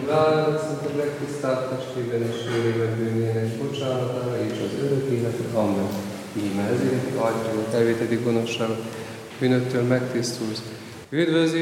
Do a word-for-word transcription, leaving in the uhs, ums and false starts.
ráadott szent a legtisztább testében és vérében bűnének bocsánatára és az örök életre. Amen. Íme ezért, Atyánk, elvételi gonoszságot, bűnöttől megtisztulsz. Üdvözli